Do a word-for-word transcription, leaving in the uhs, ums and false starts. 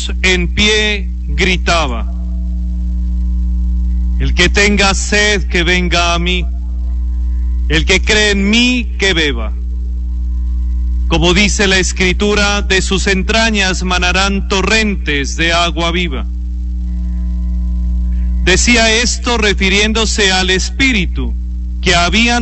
Jesús en pie gritaba: el que tenga sed, que venga a mí; el que cree en mí, que beba. Como dice la Escritura, de sus entrañas manarán torrentes de agua viva. Decía esto refiriéndose al Espíritu que habían